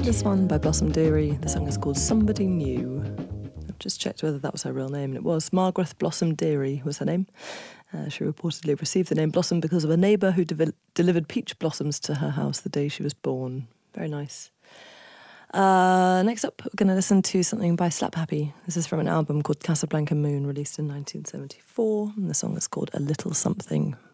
this one by Blossom Dearie. The song is called Somebody New. I've just checked whether that was her real name, and it was. Margaret Blossom Dearie was her name. She reportedly received the name Blossom because of a neighbour who delivered peach blossoms to her house the day she was born. Very nice. Next up, we're going to listen to something by Slap Happy. This is from an album called Casablanca Moon, released in 1974, and the song is called A Little Something.